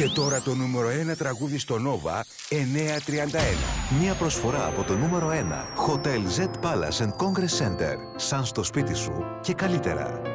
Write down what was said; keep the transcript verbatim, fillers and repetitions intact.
Και τώρα το νούμερο ένα τραγούδι στο Nova εννιακόσια τριάντα ένα. Μια προσφορά από το νούμερο ένα. Hotel Z Palace and Congress Center. Σαν στο σπίτι σου και καλύτερα.